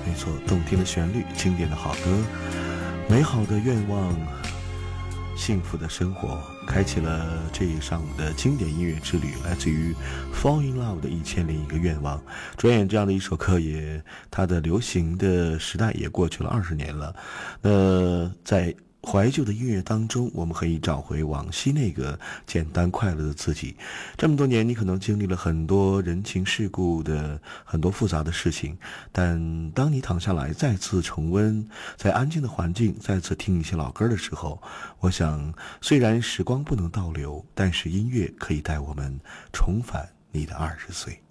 没错，动听的旋律，经典的好歌，美好的愿望，幸福的生活，开启了这一上午的经典音乐之旅，来自于 Fall in Love 的1001个愿望。转眼这样的一首歌它的流行的时代也过去了20年了。在怀旧的音乐当中，我们可以找回往昔那个简单快乐的自己。这么多年，你可能经历了很多人情世故的很多复杂的事情，但当你躺下来再次重温，在安静的环境再次听一些老歌的时候，我想虽然时光不能倒流，但是音乐可以带我们重返你的20岁。